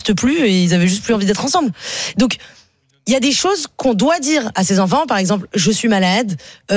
n'existe plus et ils avaient juste plus envie d'être ensemble. Donc il y a des choses qu'on doit dire à ses enfants, par exemple, je suis malade,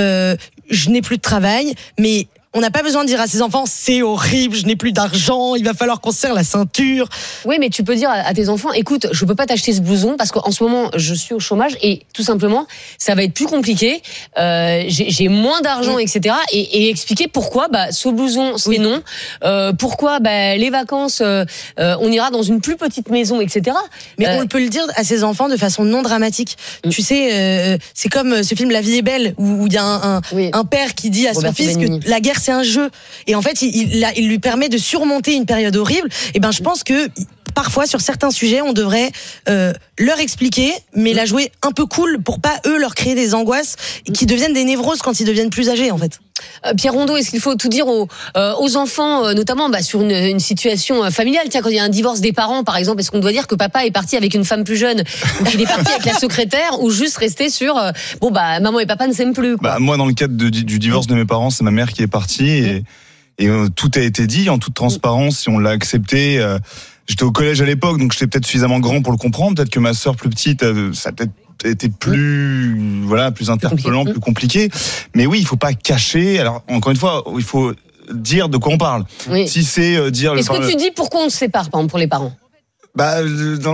je n'ai plus de travail, mais on n'a pas besoin de dire à ses enfants, c'est horrible, je n'ai plus d'argent, il va falloir qu'on se serre la ceinture. Oui, mais tu peux dire à tes enfants, écoute, je peux pas t'acheter ce blouson parce qu'en ce moment, je suis au chômage et tout simplement, ça va être plus compliqué. J'ai moins d'argent, etc. Et expliquer pourquoi, ce blouson, c'est non. Pourquoi, les vacances, on ira dans une plus petite maison, etc. Mais on peut le dire à ses enfants de façon non dramatique. Tu sais, c'est comme ce film La vie est belle où il y a un père qui dit à son fils que la guerre c'est un jeu et en fait il lui permet de surmonter une période horrible. Et je pense que parfois sur certains sujets on devrait leur expliquer mais la jouer un peu cool pour pas eux leur créer des angoisses qui deviennent des névroses quand ils deviennent plus âgés en fait. Pierre Rondeau, est-ce qu'il faut tout dire aux enfants, notamment sur une situation familiale? Tiens, quand il y a un divorce des parents, par exemple, est-ce qu'on doit dire que papa est parti avec une femme plus jeune ou qu'il est parti avec la secrétaire ou juste rester sur maman et papa ne s'aiment plus, quoi. Moi, dans le cadre du divorce de mes parents, c'est ma mère qui est partie et tout a été dit en toute transparence, si on l'a accepté. J'étais au collège à l'époque, donc j'étais peut-être suffisamment grand pour le comprendre. Peut-être que ma sœur plus petite, ça a peut-être été plus interpellant, plus compliqué. Mais oui, il faut pas cacher. Alors encore une fois, il faut dire de quoi on parle. Oui. Si c'est dire. Est-ce que tu dis pourquoi on se sépare, par exemple, pour les parents? Dans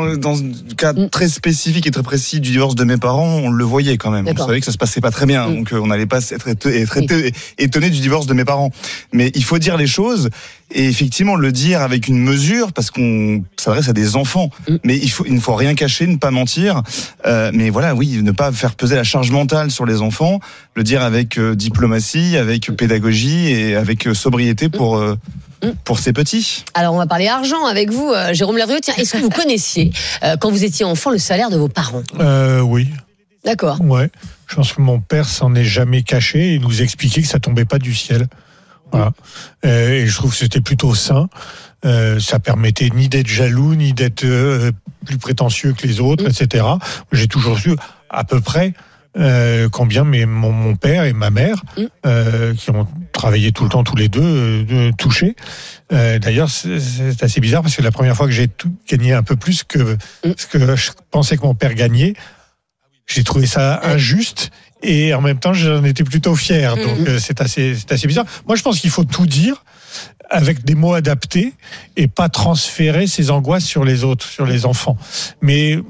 le cas très spécifique et très précis du divorce de mes parents, on le voyait quand même. D'accord. On savait que ça se passait pas très bien, donc on n'allait pas être étonné du divorce de mes parents. Mais il faut dire les choses et effectivement le dire avec une mesure parce qu'on s'adresse à des enfants. Mais il ne faut rien cacher, ne pas mentir. Mais voilà, oui, ne pas faire peser la charge mentale sur les enfants, le dire avec diplomatie, avec pédagogie et avec sobriété pour ces petits. Alors on va parler argent avec vous, Jérôme Lavrieux. Tiens, est-ce que vous connaissiez quand vous étiez enfant le salaire de vos parents? Oui. D'accord. Ouais. Je pense que mon père s'en est jamais caché et nous expliquait que ça tombait pas du ciel. Voilà. Et je trouve que c'était plutôt sain. Ça permettait ni d'être jaloux, ni d'être plus prétentieux que les autres, etc. J'ai toujours su à peu près combien mon père et ma mère, qui ont travaillé tout le temps tous les deux, touchaient. D'ailleurs, c'est assez bizarre parce que la première fois que j'ai gagné un peu plus que ce que je pensais que mon père gagnait, j'ai trouvé ça injuste et en même temps j'en étais plutôt fier. Donc c'est assez bizarre. Moi, je pense qu'il faut tout dire avec des mots adaptés et pas transférer ses angoisses sur les autres, sur les enfants. Mais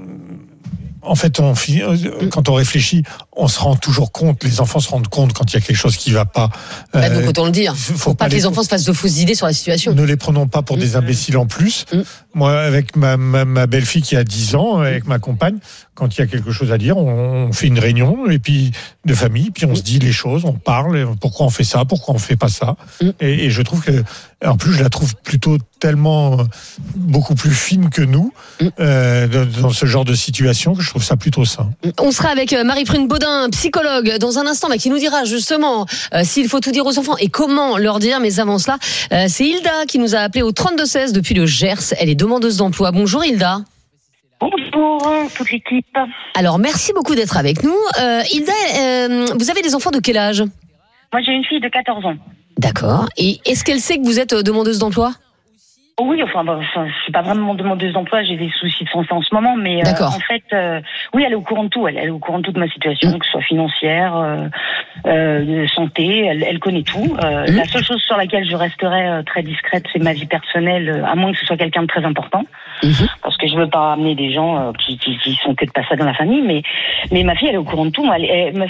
en fait, quand on réfléchit, on se rend toujours compte, les enfants se rendent compte quand il y a quelque chose qui ne va pas. Donc autant le dire. Faut pas que les enfants se fassent de fausses idées sur la situation. Ne les prenons pas pour des imbéciles en plus. Moi, avec ma belle-fille qui a 10 ans, avec ma compagne, quand il y a quelque chose à dire, on fait une réunion et puis de famille, puis on se dit les choses, on parle, pourquoi on fait ça, pourquoi on fait pas ça. Et je trouve que, en plus, je la trouve plutôt tellement beaucoup plus fine que nous dans ce genre de situation que je trouve ça plutôt sain. On sera avec Marie-Prune Baudin, psychologue, dans un instant, qui nous dira justement s'il faut tout dire aux enfants et comment leur dire. Mais avant cela, c'est Hilda qui nous a appelé au 32-16 depuis le Gers. Elle est demandeuse d'emploi. Bonjour Hilda. Bonjour toute l'équipe. Alors merci beaucoup d'être avec nous. Hilda, vous avez des enfants de quel âge? Moi j'ai une fille de 14 ans. D'accord. Et est-ce qu'elle sait que vous êtes demandeuse d'emploi? Oui, je suis pas vraiment demandeuse d'emploi, j'ai des soucis de santé en ce moment, mais en fait, oui, elle est au courant de tout. Elle est au courant de toute ma situation, que ce soit financière, de santé, elle connaît tout. La seule chose sur laquelle je resterai très discrète, c'est ma vie personnelle, à moins que ce soit quelqu'un de très important, parce que je veux pas amener des gens qui sont que de passage dans la famille. Mais ma fille, elle est au courant de tout. Moi,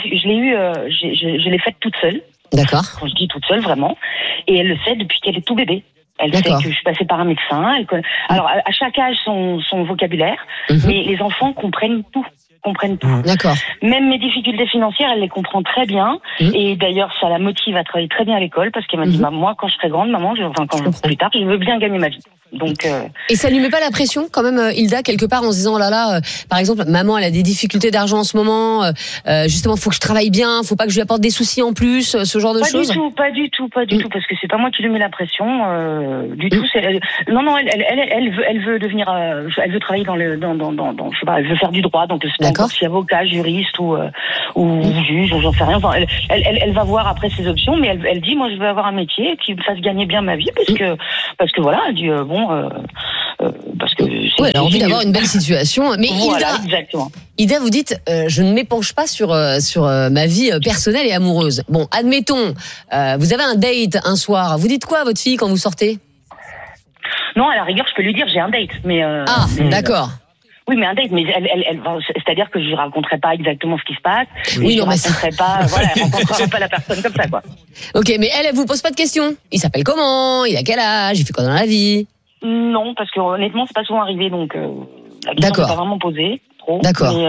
je l'ai faite toute seule. D'accord. Quand je dis toute seule, vraiment, et elle le sait depuis qu'elle est tout bébé. Elle sait que je suis passée par un médecin. Alors, à chaque âge, son vocabulaire, mais les enfants comprennent tout. D'accord. Même mes difficultés financières, elle les comprend très bien. Et d'ailleurs, ça la motive à travailler très bien à l'école parce qu'elle m'a dit, moi, quand je serai grande, maman, plus tard, je veux bien gagner ma vie. Donc, Et ça lui met pas la pression quand même, Hilda, quelque part, en se disant, par exemple, maman, elle a des difficultés d'argent en ce moment, justement, faut que je travaille bien, faut pas que je lui apporte des soucis en plus, ce genre de choses? Pas du tout, parce que c'est pas moi qui lui mets la pression, du tout. Non, elle veut devenir, elle veut travailler dans je sais pas, elle veut faire du droit, donc c'est pas encore si avocat, juriste ou juge, ou j'en sais rien. Enfin, elle va voir après ses options, mais elle dit, moi, je veux avoir un métier qui me fasse gagner bien ma vie, parce que voilà, elle dit, parce que elle a envie d'avoir une belle situation. Mais voilà, exactement. Ida, vous dites, je ne m'épanche pas sur ma vie personnelle et amoureuse. Bon, admettons, vous avez un date un soir. Vous dites quoi à votre fille quand vous sortez ? Non, à la rigueur, je peux lui dire j'ai un date, mais. D'accord. Oui, mais un date, mais c'est-à-dire que je lui raconterai pas exactement ce qui se passe. Oui, non, mais elle rencontrerait pas la personne comme ça, quoi. Ok, mais elle vous pose pas de questions. Il s'appelle comment ? Il a quel âge ? Il fait quoi dans la vie ? Non, parce que honnêtement, c'est pas souvent arrivé, donc la question n'est pas vraiment posée. Trop. D'accord. Mais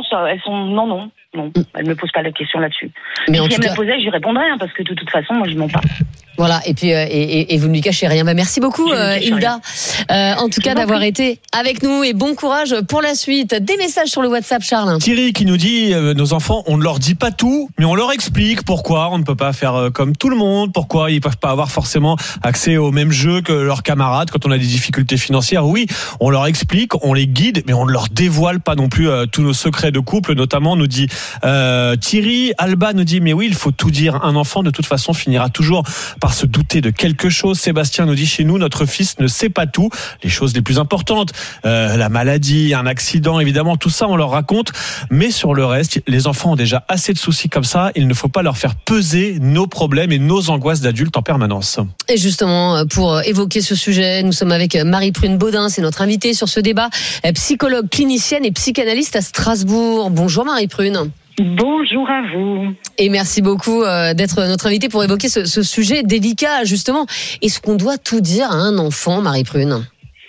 elle me pose pas de questions là-dessus. Mais si elle me la posait, je lui répondrais, parce que de toute façon, moi, je mens pas. Voilà, et puis et vous ne lui cachez rien. Merci beaucoup, Hilda, en tout cas d'avoir été avec nous, et bon courage pour la suite. Des messages sur le WhatsApp, Charles. Thierry qui nous dit nos enfants, on ne leur dit pas tout, mais on leur explique pourquoi on ne peut pas faire comme tout le monde, pourquoi ils peuvent pas avoir forcément accès au même jeu que leurs camarades quand on a des difficultés financières. Oui, on leur explique, on les guide, mais on ne leur dévoile pas non plus tous nos secrets de couple, notamment, nous dit Thierry. Alba nous dit mais oui, il faut tout dire. Un enfant de toute façon finira toujours par se douter de quelque chose. Sébastien nous dit chez nous, notre fils ne sait pas tout. Les choses les plus importantes, la maladie, un accident, évidemment, tout ça on leur raconte. Mais sur le reste, les enfants ont déjà assez de soucis comme ça. Il ne faut pas leur faire peser nos problèmes et nos angoisses d'adultes en permanence. Et justement, pour évoquer ce sujet, nous sommes avec Marie-Prune Baudin, c'est notre invitée sur ce débat, psychologue clinicienne et psychanalyste à Strasbourg. Bonjour Marie-Prune. Bonjour à vous. Et merci beaucoup d'être notre invitée pour évoquer ce sujet délicat, justement. Est-ce qu'on doit tout dire à un enfant, Marie-Prune ?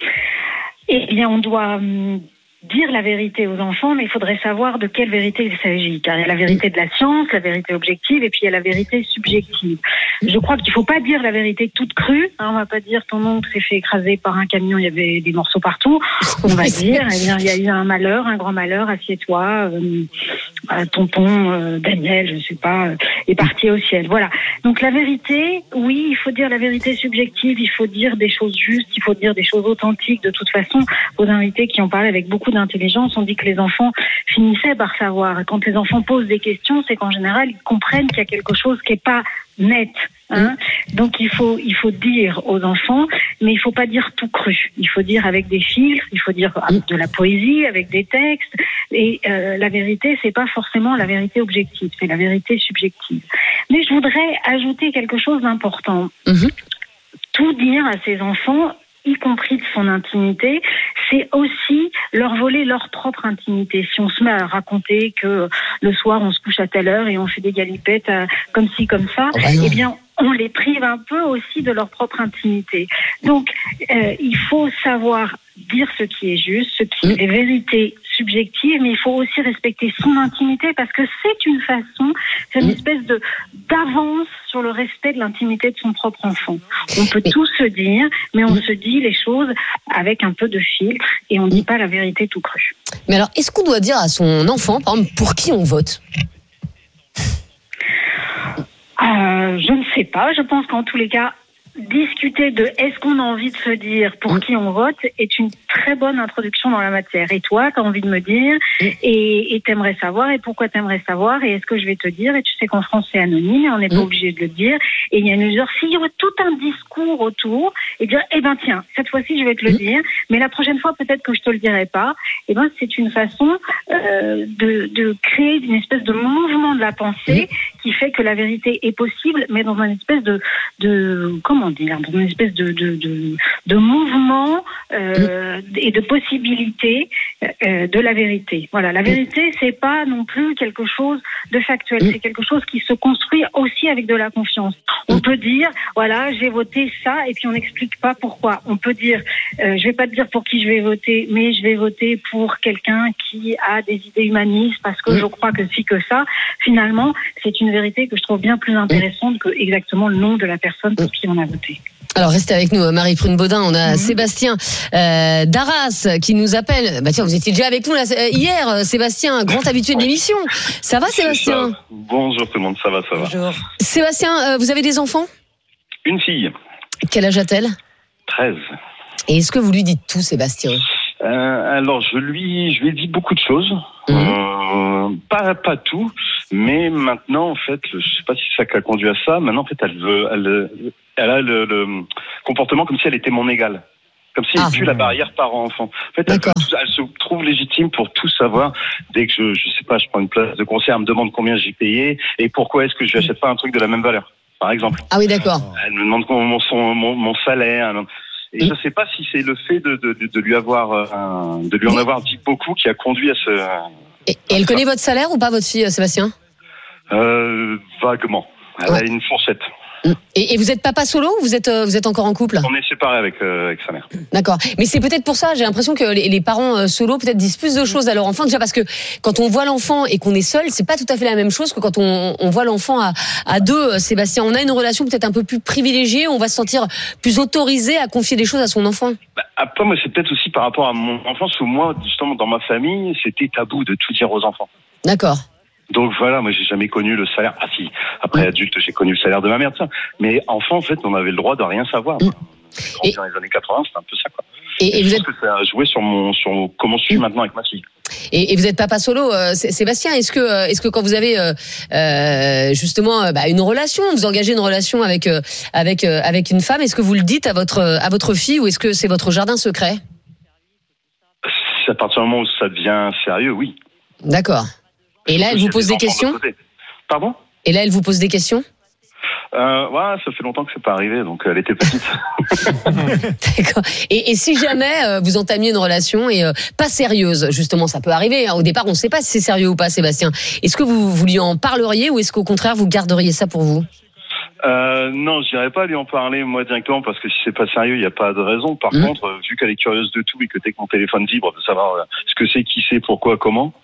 Eh bien, on doit dire la vérité aux enfants, mais il faudrait savoir de quelle vérité il s'agit. Car il y a la vérité de la science, la vérité objective, et puis il y a la vérité subjective. Je crois qu'il ne faut pas dire la vérité toute crue. On ne va pas dire ton oncle s'est fait écraser par un camion, il y avait des morceaux partout. On va dire, eh bien, il y a eu un malheur, un grand malheur, assieds-toi, tonton Daniel, je ne sais pas, est parti au ciel. Voilà. Donc la vérité, oui, il faut dire la vérité subjective, il faut dire des choses justes, il faut dire des choses authentiques. De toute façon, vos invités qui ont parlé avec beaucoup d'intelligence ont dit que les enfants finissaient par savoir. Et quand les enfants posent des questions, c'est qu'en général, ils comprennent qu'il y a quelque chose qui n'est pas net. Donc il faut dire aux enfants, mais il faut pas dire tout cru. Il faut dire avec des filtres, il faut dire avec de la poésie, avec des textes. Et la vérité, c'est pas forcément la vérité objective, c'est la vérité subjective. Mais je voudrais ajouter quelque chose d'important. Tout dire à ses enfants, y compris de son intimité, c'est aussi leur voler leur propre intimité. Si on se met à raconter que le soir on se couche à telle heure et on fait des galipettes comme ci, comme ça, eh bien on les prive un peu aussi de leur propre intimité. Donc il faut savoir dire ce qui est juste, ce qui est vérité subjective, mais il faut aussi respecter son intimité parce que c'est une façon, c'est une espèce d'avance sur le respect de l'intimité de son propre enfant. On peut tout se dire, mais on se dit les choses avec un peu de filtre et on ne dit pas la vérité tout crue. Mais alors, est-ce qu'on doit dire à son enfant, par exemple, pour qui on vote ? Je ne sais pas. Je pense qu'en tous les cas, discuter de est-ce qu'on a envie de se dire pour qui on vote est une très bonne introduction dans la matière. Et toi, tu as envie de me dire et t'aimerais savoir et pourquoi t'aimerais savoir et est-ce que je vais te dire et tu sais qu'en France c'est anonyme et on n'est pas obligé de le dire et il y a une usure. S'il y aurait tout un discours autour et dire eh ben tiens, cette fois-ci je vais te le dire mais la prochaine fois peut-être que je te le dirai pas, et ben c'est une façon de créer une espèce de mouvement de la pensée qui fait que la vérité est possible mais dans une espèce de comment dire, dans une espèce de mouvement et de possibilité de la vérité. Voilà, la vérité, c'est pas non plus quelque chose de factuel, c'est quelque chose qui se construit aussi avec de la confiance. On peut dire, voilà, j'ai voté ça, et puis on n'explique pas pourquoi. On peut dire, je vais pas te dire pour qui je vais voter, mais je vais voter pour quelqu'un qui a des idées humanistes, parce que je crois que si que ça, finalement, c'est une vérité que je trouve bien plus intéressante que exactement le nom de la personne pour qui on a voté. Alors restez avec nous, Marie-Prune Baudin. On a Sébastien d'Arras qui nous appelle. Bah tiens, vous étiez déjà avec nous là, hier, Sébastien, grand habitué de l'émission. Ça va, Sébastien ? Bonjour tout le monde, ça va. Bonjour. Sébastien, vous avez des enfants ? Une fille. Quel âge a-t-elle ? 13. Et est-ce que vous lui dites tout, Sébastien ? Alors je lui ai dit beaucoup de choses. Pas tout, mais maintenant en fait, je sais pas si ça a conduit à ça. Maintenant en fait, elle a le comportement comme si elle était mon égale. Comme s'il n'y avait plus la barrière parent-enfant. En fait, elle se trouve légitime pour tout savoir. Dès que je sais pas, je prends une place de concert, elle me demande combien j'ai payé et pourquoi est-ce que je lui achète pas un truc de la même valeur, par exemple. Ah oui, d'accord. Elle me demande mon salaire. Et je sais pas si c'est le fait de lui en avoir dit beaucoup qui a conduit à ce... Et elle connaît votre salaire ou pas, votre fille, Sébastien? Vaguement. Elle a une fourchette. Et vous êtes papa solo ou vous êtes encore en couple? On est séparés avec sa mère. D'accord. Mais c'est peut-être pour ça, j'ai l'impression que les parents solo peut-être disent plus de choses à leur enfant, déjà parce que quand on voit l'enfant et qu'on est seul, c'est pas tout à fait la même chose que quand on voit l'enfant à deux, Sébastien. On a une relation peut-être un peu plus privilégiée, on va se sentir plus autorisé à confier des choses à son enfant. Après, moi, c'est peut-être aussi par rapport à mon enfance où moi, justement, dans ma famille, c'était tabou de tout dire aux enfants. D'accord. Donc voilà, moi j'ai jamais connu le salaire. Ah si, après adulte j'ai connu le salaire de ma mère, ça. Mais enfant en fait, on avait le droit de rien savoir. Dans les années 80, c'était un peu ça quoi. Et vous êtes... que ça a joué sur comment je suis maintenant avec ma fille. Et vous êtes papa solo, Sébastien. Est-ce que quand vous avez justement une relation, vous engagez une relation avec une femme, est-ce que vous le dites à votre fille ou est-ce que c'est votre jardin secret? À partir du moment où ça devient sérieux, oui. D'accord. Et là, elle vous pose des questions? Pardon? Et là, elle vous pose des questions? Ouais, ça fait longtemps que c'est pas arrivé, donc elle était petite. D'accord. Et si jamais vous entamiez une relation et pas sérieuse, justement, ça peut arriver. Hein. Au départ, on ne sait pas si c'est sérieux ou pas, Sébastien. Est-ce que vous lui en parleriez ou est-ce qu'au contraire, vous garderiez ça pour vous? Non, je n'irais pas lui en parler moi directement parce que si c'est pas sérieux, il n'y a pas de raison. Par contre, vu qu'elle est curieuse de tout et que dès que mon téléphone vibre, de savoir ce que c'est, qui c'est, pourquoi, comment.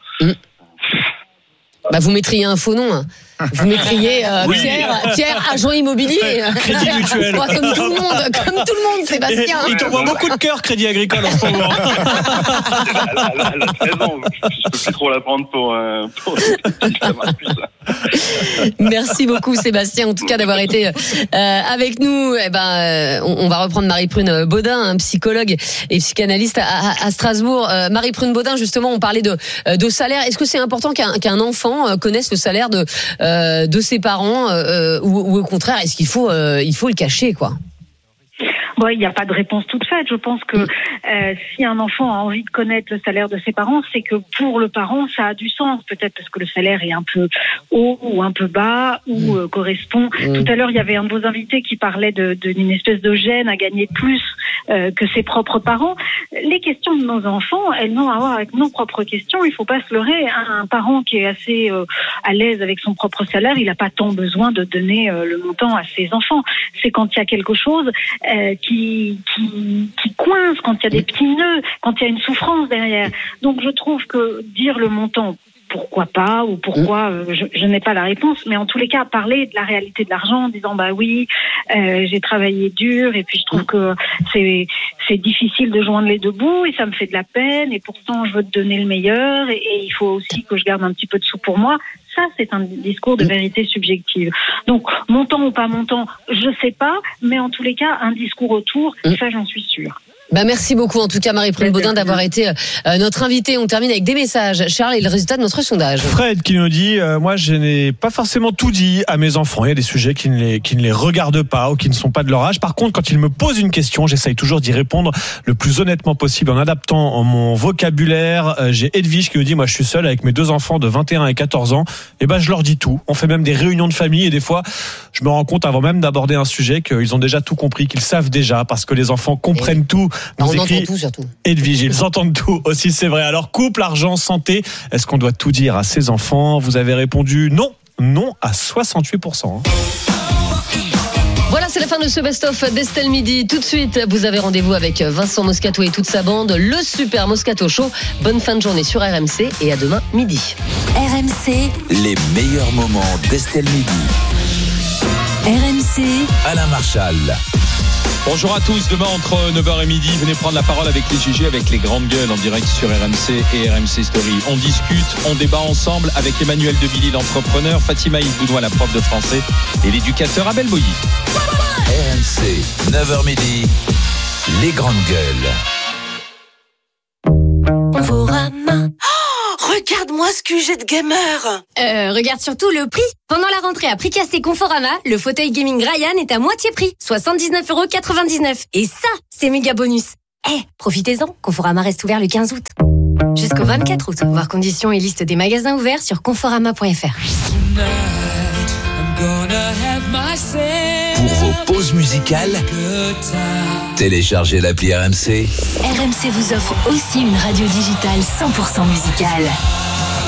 Vous mettriez un faux nom. Vous mettriez Pierre, agent immobilier. Crédit mutuel. Comme tout le monde, Sébastien. Il t'envoie beaucoup de cœur, Crédit Agricole en ce moment. Elle a 13 ans, je peux plus trop la prendre pour ça marche plus, ça. Merci beaucoup, Sébastien, en tout cas d'avoir été avec nous. On va reprendre Marie-Prune Baudin, psychologue et psychanalyste à Strasbourg. Marie-Prune Baudin, justement, on parlait de salaire. Est-ce que c'est important qu'un enfant connaisse le salaire de ses parents ou au contraire, est-ce qu'il faut le cacher, quoi? Bon, il n'y a pas de réponse toute faite. Je pense que si un enfant a envie de connaître le salaire de ses parents, c'est que pour le parent, ça a du sens. Peut-être parce que le salaire est un peu haut ou un peu bas ou correspond. Tout à l'heure, il y avait un de vos invités qui parlait d'une espèce de gêne à gagner plus que ses propres parents. Les questions de nos enfants, elles n'ont à voir avec nos propres questions. Il ne faut pas se leurrer. Un parent qui est assez à l'aise avec son propre salaire, il n'a pas tant besoin de donner le montant à ses enfants. C'est quand il y a quelque chose qui coince, quand il y a des petits nœuds, quand il y a une souffrance derrière. Donc je trouve que dire le montant, pourquoi pas, ou pourquoi, je n'ai pas la réponse, mais en tous les cas, parler de la réalité de l'argent en disant oui, j'ai travaillé dur et puis je trouve que c'est difficile de joindre les deux bouts et ça me fait de la peine et pourtant je veux te donner le meilleur et il faut aussi que je garde un petit peu de sous pour moi. Ça, c'est un discours de vérité subjective. Donc, montant ou pas montant, je sais pas, mais en tous les cas, un discours autour, ça, j'en suis sûre. Merci beaucoup, en tout cas, Marie-Prune Baudin, d'avoir été notre invitée. On termine avec des messages. Charles, et le résultat de notre sondage. Fred qui nous dit moi, je n'ai pas forcément tout dit à mes enfants. Il y a des sujets qui ne les regardent pas ou qui ne sont pas de leur âge. Par contre, quand ils me posent une question, j'essaye toujours d'y répondre le plus honnêtement possible en adaptant mon vocabulaire. J'ai Edwige qui nous dit moi, je suis seul avec mes deux enfants de 21 et 14 ans. Et je leur dis tout. On fait même des réunions de famille et des fois, je me rends compte avant même d'aborder un sujet qu'ils ont déjà tout compris, qu'ils savent déjà parce que les enfants comprennent tout. On entend tout surtout. Edwige, ils entendent tout aussi, c'est vrai. Alors, couple, argent, santé, est-ce qu'on doit tout dire à ses enfants? Vous avez répondu non à 68%. Voilà, c'est la fin de ce best-of d'Estelle Midi. Tout de suite, vous avez rendez-vous avec Vincent Moscato et toute sa bande, le Super Moscato Show. Bonne fin de journée sur RMC et à demain midi. RMC, les meilleurs moments d'Estelle Midi. RMC, Alain Marchal. Bonjour à tous, demain entre 9h et midi, venez prendre la parole avec les GG, avec les grandes gueules en direct sur RMC et RMC Story. On discute, on débat ensemble avec Emmanuel Debilly, l'entrepreneur, Fatima Ilboudoua, la prof de français et l'éducateur Abel Boilly. RMC, 9h midi, les grandes gueules. Conforama. Regarde-moi ce que j'ai de gamer. Regarde surtout le prix. Pendant la rentrée à prix cassé Conforama, le fauteuil gaming Ryan est à moitié prix, 79,99 €. Et ça, c'est méga bonus. Profitez-en, Conforama reste ouvert le 15 août. Jusqu'au 24 août, voir conditions et liste des magasins ouverts sur conforama.fr. Pour vos pauses musicales, téléchargez l'appli RMC. RMC vous offre aussi une radio digitale 100% musicale.